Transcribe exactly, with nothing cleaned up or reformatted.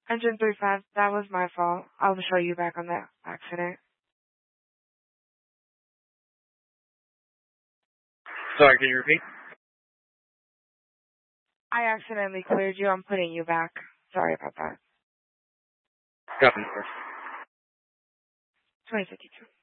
Engine three five, that was my fault. I'll show you back on that accident. Sorry, can you repeat? I accidentally cleared you. I'm putting you back. Sorry about that. Copy, sir. twenty fifty-two.